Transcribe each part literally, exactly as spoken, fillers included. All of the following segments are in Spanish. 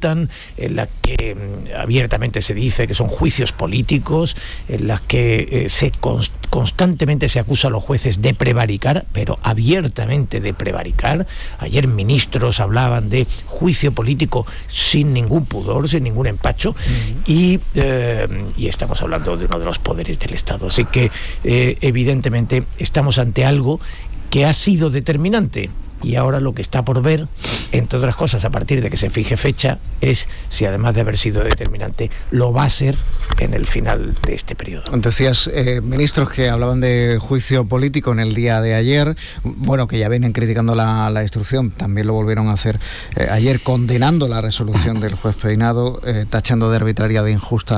insultan, en las que mm, abiertamente se dice que son juicios políticos, en las que eh, se const- constantemente se acusa a los jueces de prevaricar, pero abiertamente de prevaricar. Ayer ministros hablaban de juicio político sin ningún pudor, sin ningún empacho, uh-huh. y, eh, y estamos hablando de uno de los poderes del Estado. Así que eh, evidentemente estamos ante algo que ha sido determinante. Y ahora lo que está por ver, entre otras cosas, a partir de que se fije fecha, es si además de haber sido determinante, lo va a ser en el final de este periodo. Decías, eh, ministros que hablaban de juicio político en el día de ayer, bueno, que ya vienen criticando la, la instrucción, también lo volvieron a hacer eh, ayer, condenando la resolución del juez Peinado, eh, tachando de arbitraria, de injusta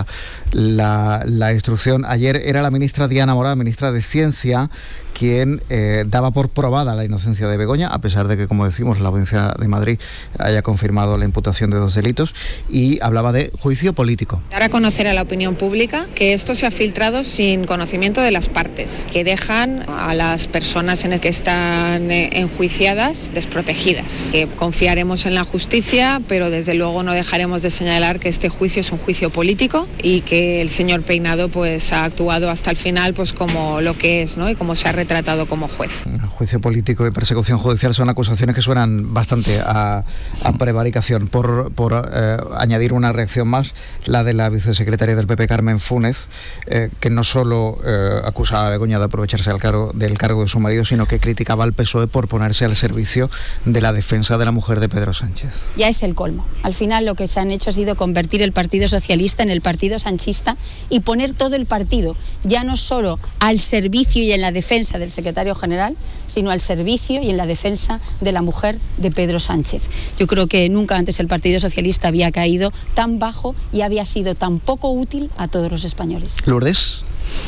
la, la instrucción. Ayer era la ministra Diana Morán, ministra de Ciencia, quien eh, daba por probada la inocencia de Begoña, a pesar de que, como decimos, la Audiencia de Madrid haya confirmado la imputación de dos delitos, y hablaba de juicio político. Ahora conocer a la opinión pública que esto se ha filtrado sin conocimiento de las partes, que dejan a las personas en el que están enjuiciadas desprotegidas, que confiaremos en la justicia, pero desde luego no dejaremos de señalar que este juicio es un juicio político y que el señor Peinado pues ha actuado hasta el final pues como lo que es, ¿no? Y como se ha tratado como juez. Juicio político y persecución judicial son acusaciones que suenan bastante a, a prevaricación. Por, por eh, añadir una reacción más, la de la vicesecretaria del P P, Carmen Funes, eh, que no solo eh, acusaba a Begoña de aprovecharse del cargo, del cargo de su marido, sino que criticaba al P S O E por ponerse al servicio de la defensa de la mujer de Pedro Sánchez. Ya es el colmo. Al final lo que se han hecho ha sido convertir el Partido Socialista en el Partido Sanchista y poner todo el partido, ya no solo al servicio y en la defensa del secretario general, sino al servicio y en la defensa de la mujer de Pedro Sánchez. Yo creo que nunca antes el Partido Socialista había caído tan bajo y había sido tan poco útil a todos los españoles. Lourdes.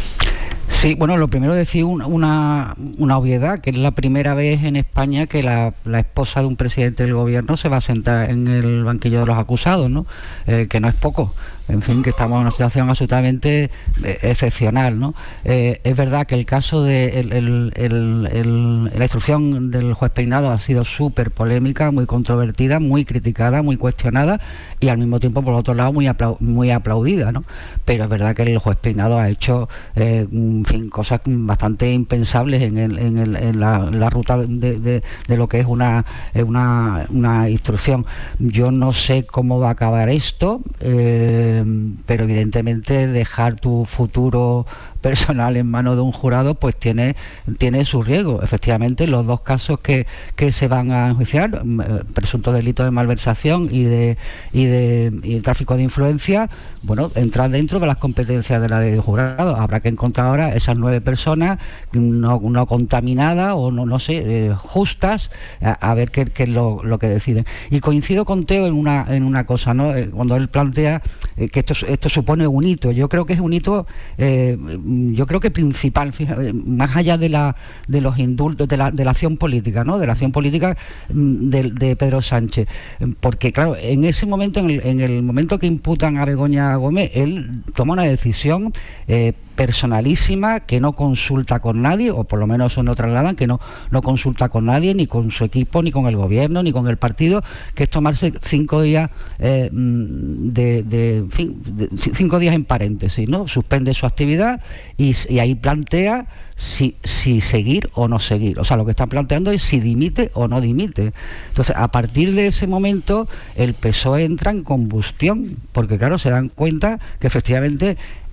Sí, bueno, lo primero decir una, una, una obviedad, que es la primera vez en España que la, la esposa de un presidente del gobierno se va a sentar en el banquillo de los acusados, ¿no? Eh, que no es poco. En fin, que estamos en una situación absolutamente eh, excepcional, ¿no? Eh, es verdad que el caso de el, el, el, el, la instrucción del juez Peinado ha sido súper polémica, muy controvertida, muy criticada, muy cuestionada y al mismo tiempo, por otro lado, muy, aplau muy aplaudida, ¿no? Pero es verdad que el juez Peinado ha hecho eh, en fin, cosas bastante impensables en, el, en, el, en la, la ruta de, de, de lo que es una, una, una instrucción. Yo no sé cómo va a acabar esto, eh, pero evidentemente dejar tu futuro personal en manos de un jurado pues tiene tiene su riesgo. Efectivamente, los dos casos que, que se van a enjuiciar, presunto delito de malversación y de y de y de tráfico de influencia, bueno, entran dentro de las competencias de la del jurado. Habrá que encontrar ahora esas nueve personas no, no contaminadas o no no sé eh, justas a, a ver qué, qué es lo, lo que deciden. Y coincido con Teo en una en una cosa, ¿no? Eh, cuando él plantea eh, que esto esto supone un hito. Yo creo que es un hito eh, yo creo que principal, fíjate, más allá de la de los indultos, de la, de la acción política, ¿no? De la acción política de, de Pedro Sánchez, porque claro, en ese momento, en el, en el momento que imputan a Begoña Gómez, él toma una decisión eh, personalísima, que no consulta con nadie, o por lo menos eso no trasladan, que no, no consulta con nadie, ni con su equipo, ni con el gobierno, ni con el partido, que es tomarse cinco días eh, de, de, en fin, de, cinco días en paréntesis, ¿no? Suspende su actividad y, y ahí plantea si, si seguir o no seguir. O sea, lo que están planteando es si dimite o no dimite. Entonces, a partir de ese momento, el P S O E entra en combustión, porque claro, se dan cuenta que efectivamente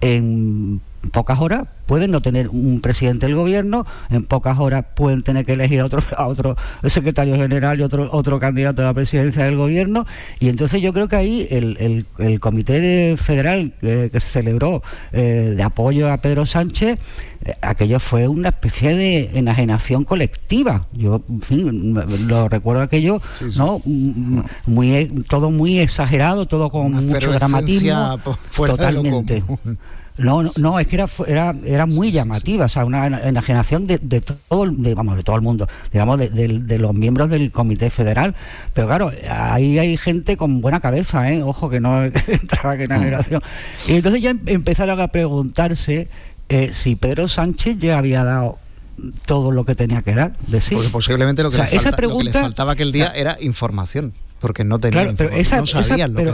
en pocas horas pueden no tener un presidente del gobierno, en pocas horas pueden tener que elegir a otro, a otro secretario general y otro, otro candidato a la presidencia del gobierno, y entonces yo creo que ahí el, el, el comité de federal eh, que se celebró eh, de apoyo a Pedro Sánchez, eh, aquello fue una especie de enajenación colectiva. Yo, en fin, lo recuerdo aquello, sí, sí. ¿no? Muy, todo muy exagerado, todo con una mucho dramatismo, totalmente. No, no, no, es que era, era, era muy llamativa, o sea, una enajenación de, de todo, de, vamos, de todo el mundo, digamos, de, de, de los miembros del Comité Federal. Pero claro, ahí hay gente con buena cabeza, ¿eh? Ojo, que no entraba en enajenación. Y entonces ya empezaron a preguntarse eh, si Pedro Sánchez ya había dado todo lo que tenía que dar de sí. Porque posiblemente lo que, o sea, le, falta, pregunta, lo que le faltaba aquel día la, era información. Porque no tenían, claro, pero esa, no sabían esa, lo pero,